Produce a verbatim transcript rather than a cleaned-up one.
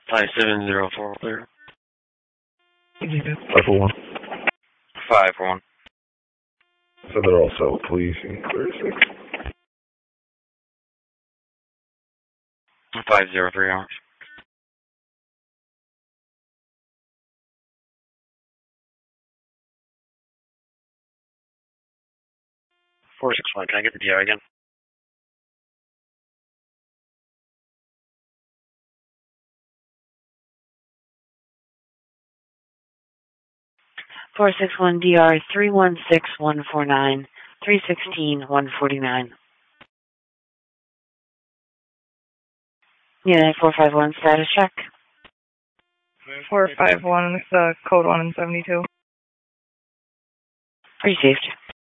Five seven zero four clear. Five four one. Five for one. So they're also policing clear six. Five zero three hours. Four six one. Can I get the D R again? Four six one D R three one six one four nine three sixteen one forty nine. Yeah, four five one status check. Four five one, uh, code one and seventy two. Received.